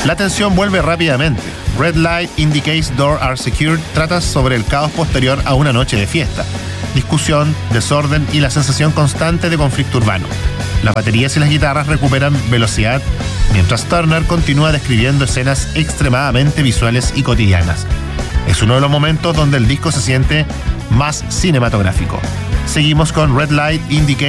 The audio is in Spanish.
La tensión vuelve rápidamente. Red Light Indicates Doors Are Secured trata sobre el caos posterior a una noche de fiesta. Discusión, desorden y la sensación constante de conflicto urbano. Las baterías y las guitarras recuperan velocidad, mientras Turner continúa describiendo escenas extremadamente visuales y cotidianas. Es uno de los momentos donde el disco se siente más cinematográfico. Seguimos con Red Light Indicates